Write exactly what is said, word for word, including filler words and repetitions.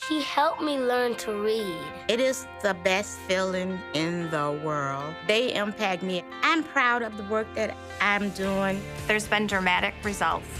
He helped me learn to read. It is the best feeling in the world. They impact me. I'm proud of the work that I'm doing. There's been dramatic results.